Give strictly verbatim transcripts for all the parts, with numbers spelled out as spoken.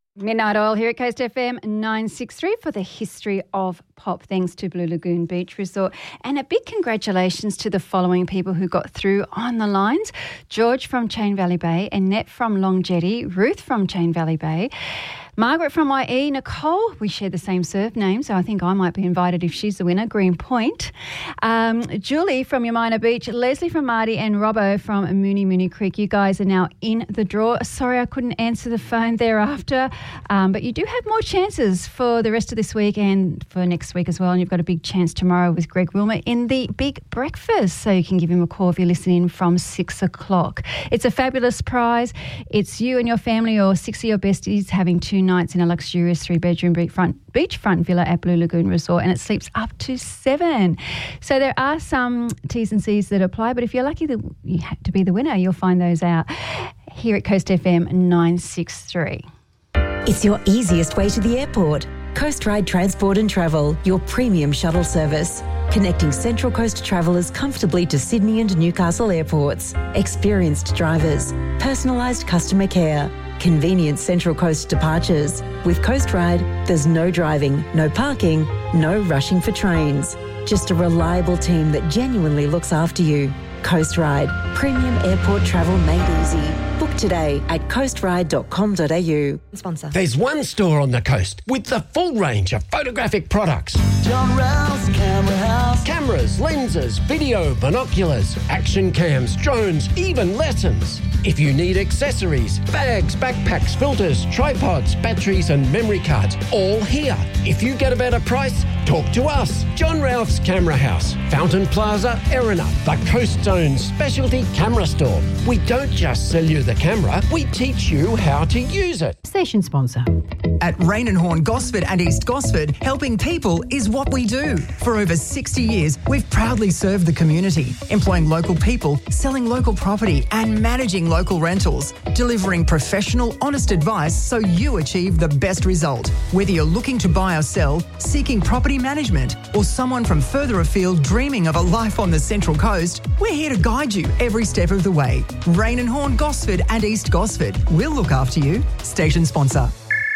Midnight Oil here at Coast F M nine sixty-three for the history of pop, thanks to Blue Lagoon Beach Resort. And a big congratulations to the following people who got through on the lines. George from Chain Valley Bay, Annette from Long Jetty, Ruth from Chain Valley Bay, Margaret from Y E, Nicole, we share the same surname, so I think I might be invited if she's the winner, Green Point. Um, Julie from Yamina Beach, Leslie from Marty and Robbo from Mooney Mooney Creek. You guys are now in the draw. Sorry I couldn't answer the phone thereafter, um, but you do have more chances for the rest of this week and for next week as well, and you've got a big chance tomorrow with Greg Wilmer in the Big Breakfast, so you can give him a call if you're listening from six o'clock. It's a fabulous prize. It's you and your family or six of your besties having two nights in a luxurious three-bedroom beachfront, beachfront villa at Blue Lagoon Resort, and it sleeps up to seven. So there are some T's and C's that apply, but if you're lucky that you have to be the winner, you'll find those out here at Coast F M nine sixty-three. It's your easiest way to the airport. Coast Ride Transport and Travel, your premium shuttle service, connecting Central Coast travellers comfortably to Sydney and Newcastle airports. Experienced drivers, personalised customer care, convenient Central Coast departures. With Coast Ride, there's no driving, no parking, no rushing for trains. Just a reliable team that genuinely looks after you. Coast Ride, premium airport travel made easy. Book today at coast ride dot com dot a u. Sponsor. There's one store on the coast with the full range of photographic products. John Rouse Camera House. Cameras, lenses, video, binoculars, action cams, drones, even lessons. If you need accessories, bags, backpacks, filters, tripods, batteries and memory cards, all here. If you get a better price, talk to us. John Ralph's Camera House, Fountain Plaza, Erina, the Coast Zone's specialty camera store. We don't just sell you the camera, we teach you how to use it. Station sponsor. At Rain and Horn Gosford and East Gosford, helping people is what we do. For over sixty years, we've proudly served the community, employing local people, selling local property and managing local rentals, delivering professional, honest advice so you achieve the best result. Whether you're looking to buy or sell, seeking property management, or someone from further afield dreaming of a life on the Central Coast, we're here to guide you every step of the way. Rain and Horn Gosford and East Gosford. We'll look after you. Station sponsor.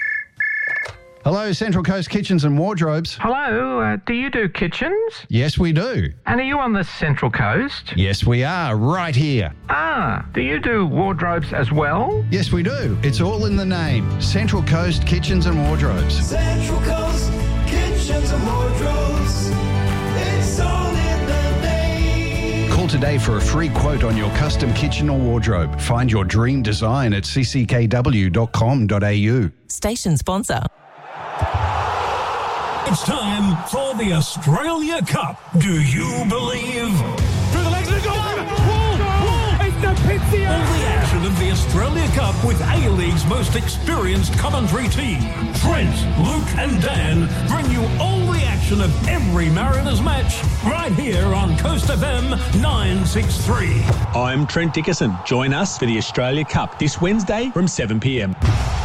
Hello, Central Coast Kitchens and Wardrobes. Hello, uh, do you do kitchens? Yes, we do. And are you on the Central Coast? Yes, we are, right here. Ah, do you do wardrobes as well? Yes, we do. It's all in the name. Central Coast Kitchens and Wardrobes. Central Coast Kitchens and Wardrobes. It's all in the name. Call today for a free quote on your custom kitchen or wardrobe. Find your dream design at c c k w dot com dot a u. Station sponsor. It's time for the Australia Cup. Do you believe? Through the legs of the goal! Wall! Wall! It's the Pizia! All the action of the Australia Cup with A-League's most experienced commentary team. Trent, Luke and Dan bring you all the action of every Mariners match right here on Coast F M nine sixty-three. I'm Trent Dickerson. Join us for the Australia Cup this Wednesday from seven p m.